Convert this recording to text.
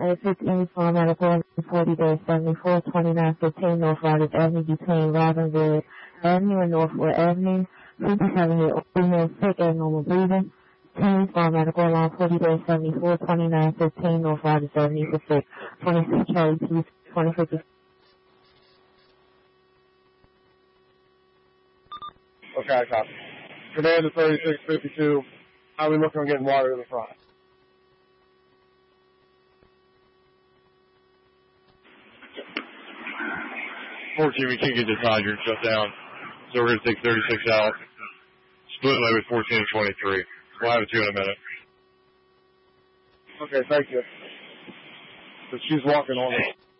15 for medical 40 days 74 2915 North Rogers Avenue between Robinwood Avenue and Northwood Avenue. 57-year-old female sick and normal breathing. 10 for medical along 40 days 74 2915 North Rogers Avenue for sick. 26 Charlie P. 2050. Okay, copy. Commander 3652, how are we looking on getting water to the front? Fortunately, we can't get this hydrant shut down, so we're going to take 36 out, split lay with 14 and 23. We'll have it to you in a minute. Okay, thank you. So she's walking on it.